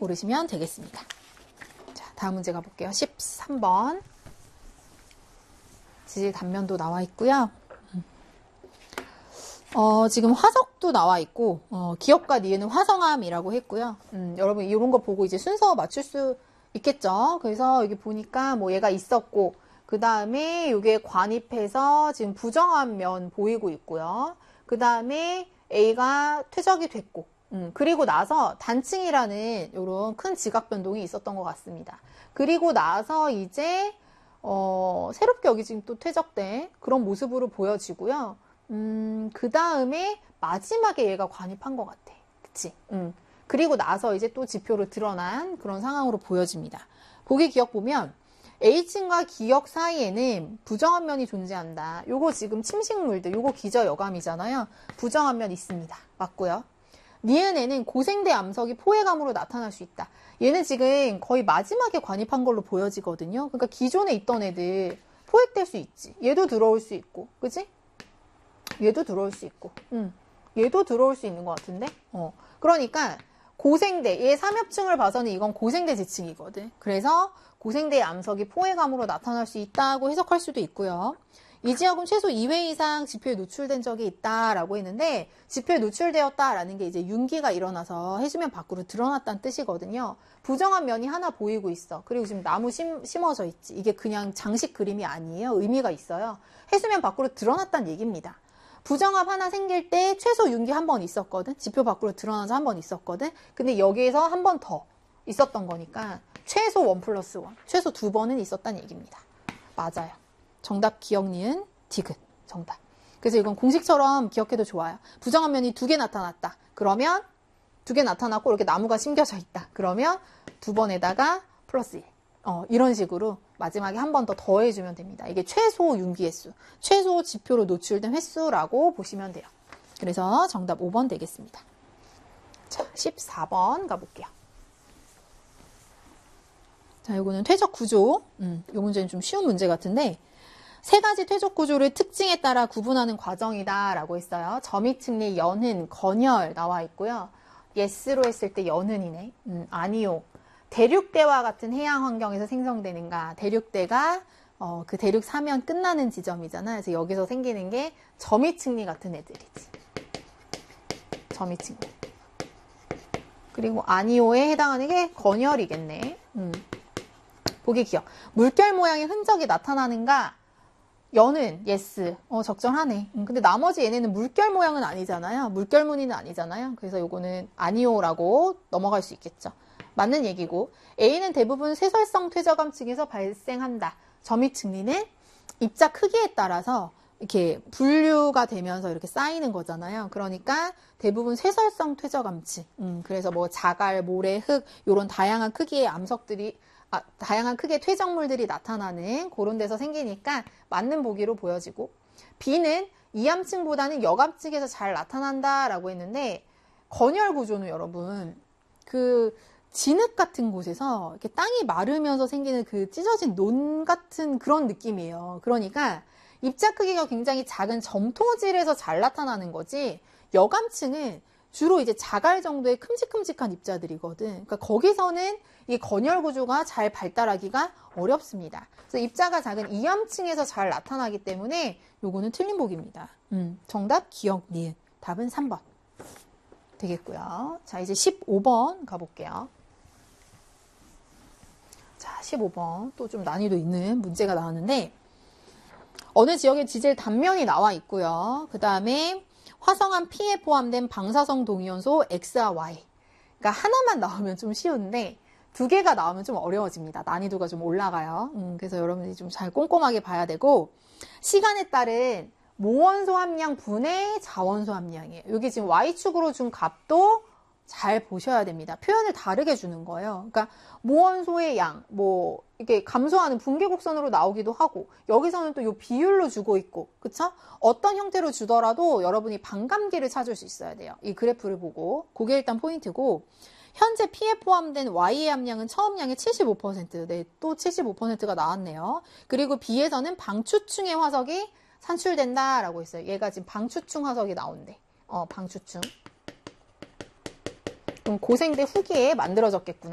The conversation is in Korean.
고르시면 되겠습니다. 자, 다음 문제 가볼게요. 13번. 지질 단면도 나와 있고요. 지금 화석도 나와 있고, 기억과 니은은 화성암이라고 했고요. 여러분, 이런 거 보고 이제 순서 맞출 수 있겠죠? 그래서 여기 보니까 뭐 얘가 있었고, 그 다음에 이게 관입해서 지금 부정한 면 보이고 있고요. 그 다음에 A가 퇴적이 됐고, 그리고 나서 단층이라는 이런 큰 지각 변동이 있었던 것 같습니다. 그리고 나서 이제, 새롭게 여기 지금 또 퇴적된 그런 모습으로 보여지고요. 그 다음에 마지막에 얘가 관입한 것 같아. 그치? 그리고 나서 이제 또 지표로 드러난 그런 상황으로 보여집니다. 보기 기억 보면 A층과 기역 사이에는 부정한 면이 존재한다. 요거 지금 침식물들, 요거 기저여감이잖아요. 부정한 면 있습니다. 맞고요. 니은에는 고생대 암석이 포획암으로 나타날 수 있다. 얘는 지금 거의 마지막에 관입한 걸로 보여지거든요. 그러니까 기존에 있던 애들 포획될 수 있지. 얘도 들어올 수 있고, 그치? 얘도 들어올 수 있고, 얘도 들어올 수 있는 것 같은데? 그러니까 고생대, 얘 삼엽층을 봐서는 이건 고생대 지층이거든. 그래서 고생대의 암석이 포획암으로 나타날 수 있다고 해석할 수도 있고요. 이 지역은 최소 2회 이상 지표에 노출된 적이 있다라고 했는데, 지표에 노출되었다라는 게 이제 윤기가 일어나서 해수면 밖으로 드러났다는 뜻이거든요. 부정한 면이 하나 보이고 있어. 그리고 지금 나무 심어져 있지. 이게 그냥 장식 그림이 아니에요. 의미가 있어요. 해수면 밖으로 드러났다는 얘기입니다. 부정합 하나 생길 때 최소 윤기 한 번 있었거든. 지표 밖으로 드러나서 한 번 있었거든. 근데 여기에서 한 번 더 있었던 거니까 최소 1+1, 최소 2번은 있었다는 얘기입니다. 맞아요. 정답 기억 니은 디귿 정답. 그래서 이건 공식처럼 기억해도 좋아요. 부정한 면이 2개 나타났다. 그러면 2개 나타났고 이렇게 나무가 심겨져 있다. 그러면 2번에다가 플러스 1. 이런 식으로 마지막에 한 번 더 더해주면 됩니다. 이게 최소 윤기 횟수, 최소 지표로 노출된 횟수라고 보시면 돼요. 그래서 정답 5번 되겠습니다. 자, 14번 가볼게요. 자, 요거는 퇴적 구조. 요 문제는 좀 쉬운 문제 같은데, 세 가지 퇴적 구조를 특징에 따라 구분하는 과정이다라고 했어요. 점이측리, 연흔, 건열 나와 있고요. 예스로 했을 때 연흔이네. 아니요. 대륙대와 같은 해양 환경에서 생성되는가. 대륙대가 그 대륙 사면 끝나는 지점이잖아요. 그래서 여기서 생기는 게 점이측리 같은 애들이지. 점이측리. 그리고 아니오에 해당하는 게 건열이겠네. 보기 기억. 물결 모양의 흔적이 나타나는가? 연은 예스. 적절하네. 근데 나머지 얘네는 물결 모양은 아니잖아요. 물결 무늬는 아니잖아요. 그래서 요거는 아니오라고 넘어갈 수 있겠죠. 맞는 얘기고, A는 대부분 쇄설성 퇴적암 층에서 발생한다. 점이측리는 입자 크기에 따라서 이렇게 분류가 되면서 이렇게 쌓이는 거잖아요. 그러니까 대부분 쇄설성 퇴적암층. 그래서 뭐 자갈, 모래, 흙 이런 다양한 크기의 암석들이 다양한 크기의 퇴적물들이 나타나는 그런 데서 생기니까 맞는 보기로 보여지고, B는 이암층보다는 역암층에서 잘 나타난다라고 했는데, 건열 구조는 여러분 그 진흙 같은 곳에서 이렇게 땅이 마르면서 생기는 그 찢어진 논 같은 그런 느낌이에요. 그러니까 입자 크기가 굉장히 작은 점토질에서 잘 나타나는 거지, 역암층은 주로 이제 자갈 정도의 큼직큼직한 입자들이거든. 그러니까 거기서는 이 건열 구조가 잘 발달하기가 어렵습니다. 그래서 입자가 작은 이암층에서 잘 나타나기 때문에 요거는 틀린 보기입니다. 정답 기억 니은. 답은 3번 되겠고요. 자, 이제 15번 가볼게요. 자, 15번 또 좀 난이도 있는 문제가 나왔는데, 어느 지역에 지질 단면이 나와 있고요. 그 다음에 화성암 P에 포함된 방사성 동위원소 X와 Y. 그러니까 하나만 나오면 좀 쉬운데 2개가 나오면 좀 어려워집니다. 난이도가 좀 올라가요. 그래서 여러분들이 좀 잘 꼼꼼하게 봐야 되고, 시간에 따른 모원소 함량 분의 자원소 함량이에요. 여기 지금 Y축으로 준 값도 잘 보셔야 됩니다. 표현을 다르게 주는 거예요. 그러니까 모원소의 양, 뭐 이렇게 감소하는 붕괴 곡선으로 나오기도 하고, 여기서는 또 이 비율로 주고 있고, 그쵸? 어떤 형태로 주더라도 여러분이 반감기를 찾을 수 있어야 돼요. 이 그래프를 보고. 그게 일단 포인트고, 현재 P에 포함된 Y의 함량은 처음량의 75%, 네, 또 75%가 나왔네요. 그리고 B에서는 방추층의 화석이 산출된다라고 했어요. 얘가 지금 방추층 화석이 나온대. 방추층. 그럼 고생대 후기에 만들어졌겠구나.